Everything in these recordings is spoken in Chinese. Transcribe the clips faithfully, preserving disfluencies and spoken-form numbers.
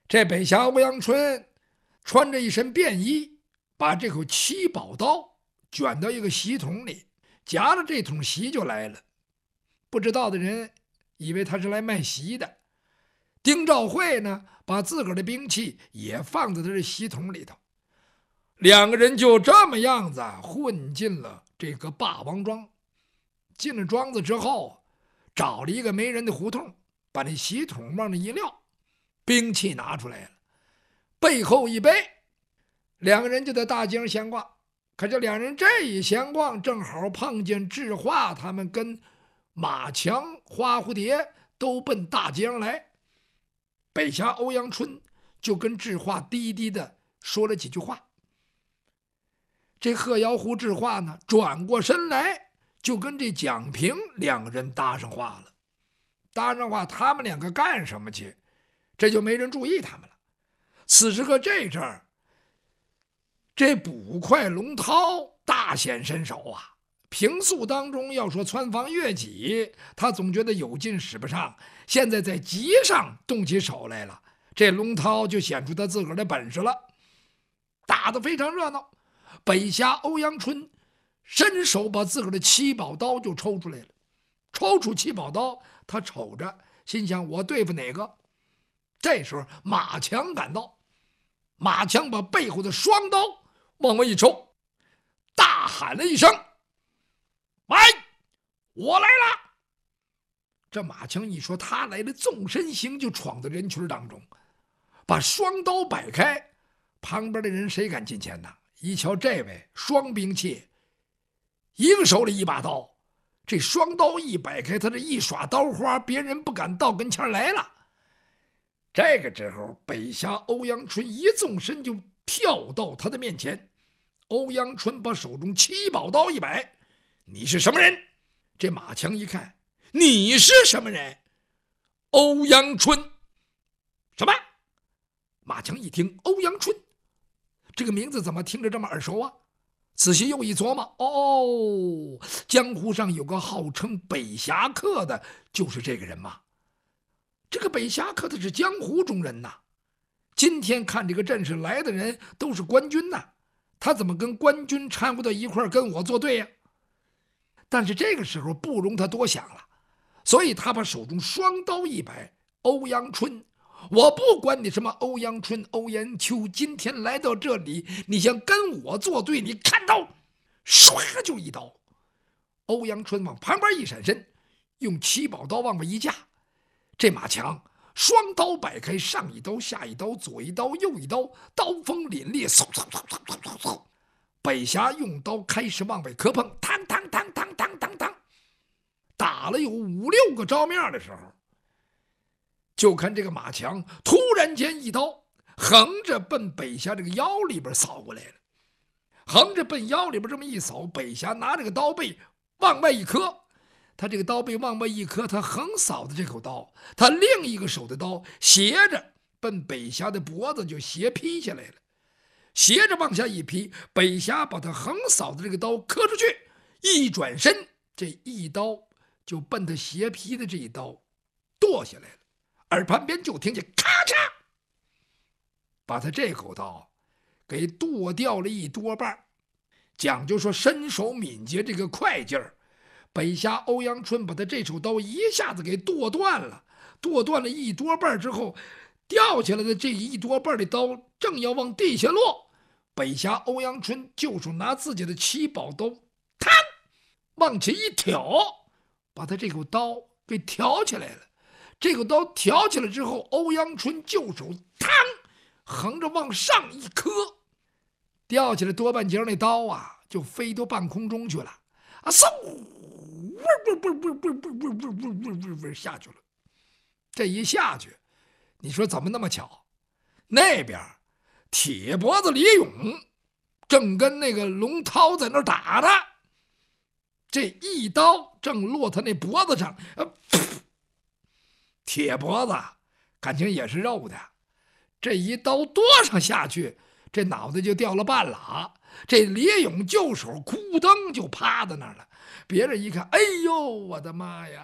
这北侠欧阳春穿着一身便衣，把这口七宝刀卷到一个席桶里，夹着这桶席就来了。不知道的人以为他是来卖席的。丁兆会呢，把自个儿的兵器也放在他这席桶里头。两个人就这么样子混进了这个霸王庄。进了庄子之后，找了一个没人的胡同，把那席桶往那一撂，兵器拿出来了，背后一背，两个人就在大街上闲逛。可这两人这一闲逛，正好碰见智化他们跟马强、花蝴蝶都奔大街上来。北侠欧阳春就跟智化低低的说了几句话。这贺瑶湖智化呢，转过身来就跟这蒋平两个人搭上话了。搭上话，他们两个干什么去？这就没人注意他们了。此时个这阵儿，这捕快龙涛大显身手啊！平素当中要说穿防越己，他总觉得有劲使不上，现在在急上动起手来了，这龙涛就显出他自个儿的本事了，打得非常热闹。北侠欧阳春伸手把自个儿的七宝刀就抽出来了，抽出七宝刀，他瞅着，心想我对付哪个？这时候马强赶到，马强把背后的双刀往外一抽，大喊了一声：“来，我来了！”这马强一说他来了，纵身行就闯到人群当中，把双刀摆开。旁边的人谁敢近前呢？一瞧这位双兵器，一个手里一把刀，这双刀一摆开，他这一耍刀花，别人不敢到跟前来了。这个时候，北侠欧阳春一纵身就跳到他的面前。欧阳春把手中七宝刀一摆：“你是什么人？”这马强一看：“你是什么人？”欧阳春。什么？马强一听欧阳春这个名字怎么听着这么耳熟啊？仔细又一琢磨，哦，江湖上有个号称北侠客的，就是这个人嘛。这个北侠客他是江湖中人呐，今天看这个阵势来的人都是官军呐，他怎么跟官军掺和到一块儿跟我作对呀？但是这个时候不容他多想了，所以他把手中双刀一摆：“欧阳春，我不管你什么欧阳春、欧阳秋，今天来到这里，你想跟我作对，你看刀！”唰就一刀。欧阳春往旁边一闪身，用七宝刀往外一架。这马强双刀摆开，上一刀下一刀，左一刀右一刀，刀锋凛冽，嗖嗖嗖嗖嗖嗖嗖。北侠用刀开始往外磕碰，当当当当当当当，打了有五六个招面的时候，就看这个马强突然间一刀横着奔北侠这个腰里边扫过来了。横着奔腰里边这么一扫，北侠拿这个刀背往外一磕，他这个刀背往外一磕，他横扫的这口刀，他另一个手的刀斜着奔北侠的脖子就斜劈下来了。斜着往下一劈，北侠把他横扫的这个刀磕出去，一转身，这一刀就奔他斜劈的这一刀剁下来了。耳旁边就听见咔嚓，把他这口刀给剁掉了一多半。讲究说身手敏捷，这个快劲儿，北侠欧阳春把他这手刀一下子给剁断了，剁断了一多半之后，掉下来的这一多半的刀正要往地下落，北侠欧阳春就手拿自己的七宝刀，嘡，往前一挑，把他这口刀给挑起来了。这口刀挑起来之后，欧阳春就手嘡，横着往上一磕，掉起来多半截那刀啊，就飞到半空中去了啊！嗖，嗡嗡嗡嗡嗡嗡嗡嗡嗡嗡嗡下去了。这一下去，你说怎么那么巧？那边铁脖子李勇正跟那个龙涛在那打他，这一刀正落他那脖子上，呃，铁脖子感情也是肉的，这一刀剁上下去，这脑袋就掉了半拉。这李勇就手哭噔就趴在那儿了。别人一看，哎呦我的妈呀，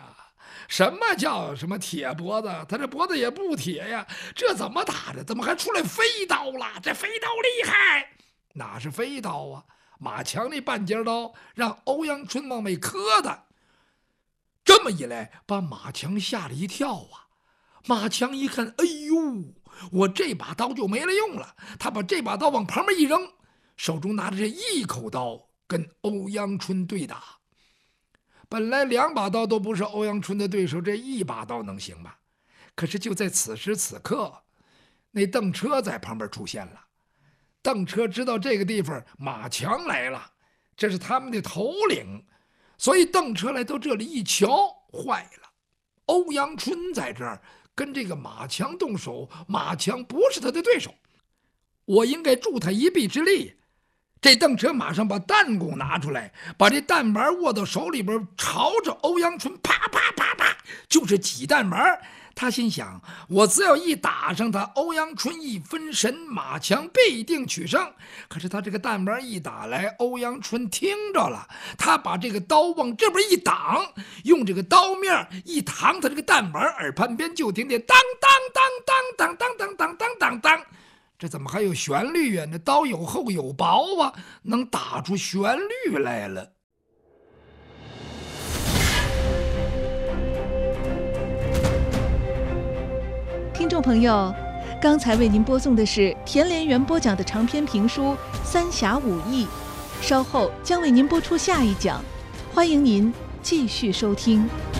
什么叫什么铁脖子？他这脖子也不铁呀，这怎么打的？怎么还出来飞刀了？这飞刀厉害！哪是飞刀啊？马强那半截刀让欧阳春往外磕的。这么一来，把马强吓了一跳啊！马强一看，哎呦，我这把刀就没了用了。他把这把刀往旁边一扔，手中拿着这一口刀跟欧阳春对打。本来两把刀都不是欧阳春的对手，这一把刀能行吗？可是就在此时此刻，那邓车在旁边出现了。邓车知道这个地方马强来了，这是他们的头领，所以邓车来到这里一瞧，坏了，欧阳春在这儿跟这个马强动手，马强不是他的对手，我应该助他一臂之力。这邓车马上把弹弓拿出来，把这弹丸握到手里边，朝着欧阳春啪啪啪啪就是几弹丸。他心想，我只要一打上他，欧阳春一分神，马强必定取胜。可是他这个弹丸一打来，欧阳春听着了，他把这个刀往这边一挡，用这个刀面一扛他这个弹丸，耳畔边就听见当当当当当当当当当当当，这怎么还有旋律啊？那刀有厚有薄啊，能打出旋律来了。 听众朋友，刚才为您播送的是田连元播讲的长篇评书《三侠五义》，稍后将为您播出下一讲，欢迎您继续收听。